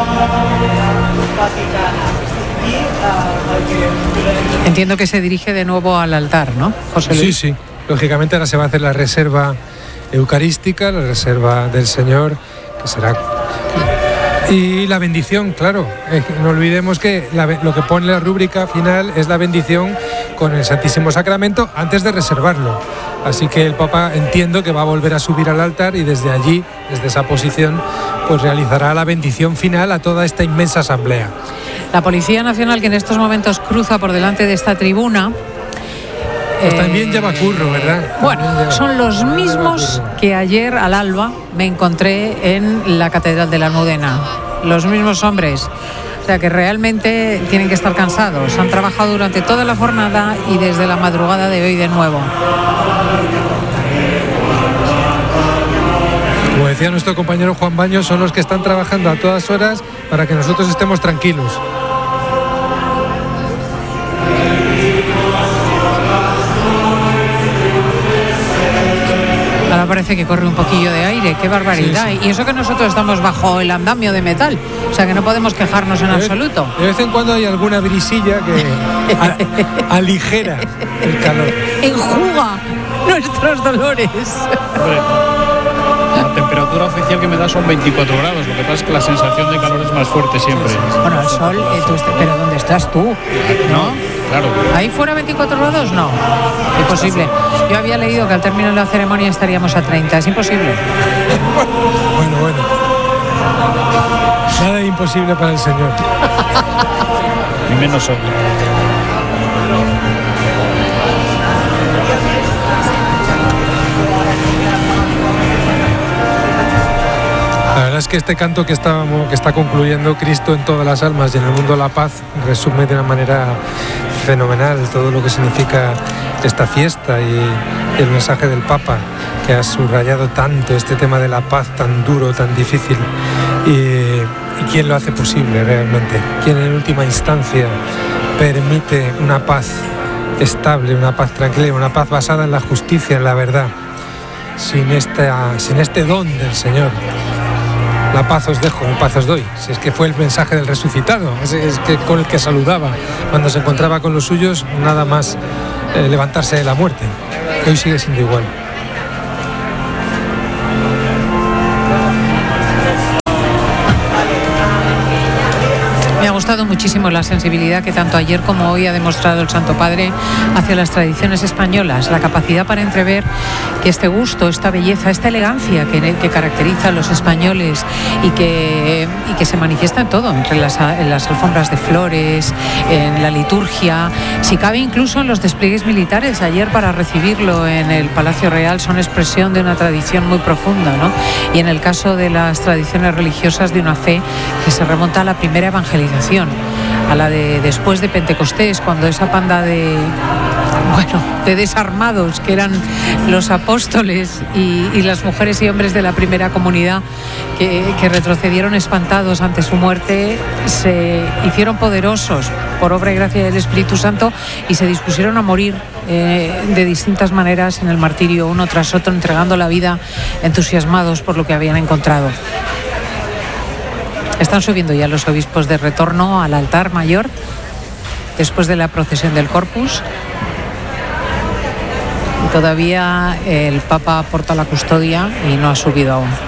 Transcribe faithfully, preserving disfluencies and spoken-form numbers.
Entiendo que se dirige de nuevo al altar, ¿no, José Luis? Sí, sí. Lógicamente ahora se va a hacer la reserva eucarística, la reserva del Señor, que será... Y la bendición, claro. Eh, no olvidemos que la, lo que pone la rúbrica final es la bendición con el Santísimo Sacramento antes de reservarlo. Así que el Papa, entiendo que va a volver a subir al altar y desde allí, desde esa posición, pues realizará la bendición final a toda esta inmensa asamblea. La Policía Nacional, que en estos momentos cruza por delante de esta tribuna... Pues eh, también lleva curro, ¿verdad? Bueno, lleva, son los mismos que ayer al alba me encontré en la Catedral de la Almudena. Los mismos hombres. O sea que realmente tienen que estar cansados. Han trabajado durante toda la jornada y desde la madrugada de hoy de nuevo. Como decía nuestro compañero Juan Baños, son los que están trabajando a todas horas para que nosotros estemos tranquilos. Ahora parece que corre un poquillo de aire, qué barbaridad. Sí, sí. Y eso que nosotros estamos bajo el andamio de metal, o sea que no podemos quejarnos en de absoluto. Vez, de vez en cuando hay alguna brisilla que a, aligera el calor. Enjuga nuestros dolores. Hombre, la temperatura oficial que me da son veinticuatro grados, lo que pasa es que la sensación de calor es más fuerte siempre. Sí, sí. Bueno, el sol, eh, tú, pero ¿dónde estás tú? ¿No? Claro. ¿Ahí fuera veinticuatro grados? No, imposible. Yo había leído que al término de la ceremonia estaríamos a treinta, es imposible. Bueno, bueno. Nada imposible para el Señor. Ni menos hoy. La verdad es que este canto que, estábamos, que está concluyendo Cristo en todas las almas y en el mundo la paz resume de una manera fenomenal todo lo que significa esta fiesta y el mensaje del Papa, que ha subrayado tanto este tema de la paz tan duro, tan difícil. Y, y quién lo hace posible realmente, quién en última instancia permite una paz estable, una paz tranquila, una paz basada en la justicia, en la verdad, sin, esta, sin este don del Señor. La paz os dejo, paz os doy. Si es que fue el mensaje del resucitado, es, es que con el que saludaba cuando se encontraba con los suyos, nada más eh, levantarse de la muerte. Hoy sigue siendo igual. Me ha gustado muchísimo la sensibilidad que tanto ayer como hoy ha demostrado el Santo Padre hacia las tradiciones españolas, la capacidad para entrever que este gusto, esta belleza, esta elegancia que, que caracteriza a los españoles y que, y que se manifiesta en todo, entre las, en las alfombras de flores, en la liturgia, si cabe incluso en los despliegues militares. Ayer para recibirlo en el Palacio Real son expresión de una tradición muy profunda, ¿no? Y en el caso de las tradiciones religiosas, de una fe que se remonta a la primera evangelización, a la de después de Pentecostés, cuando esa panda de bueno, de desarmados que eran los apóstoles y, y las mujeres y hombres de la primera comunidad que, que retrocedieron espantados ante su muerte, se hicieron poderosos por obra y gracia del Espíritu Santo y se dispusieron a morir eh, de distintas maneras en el martirio, uno tras otro, entregando la vida, entusiasmados por lo que habían encontrado. Están subiendo ya los obispos de retorno al altar mayor después de la procesión del Corpus. Y todavía el Papa porta la custodia y no ha subido aún.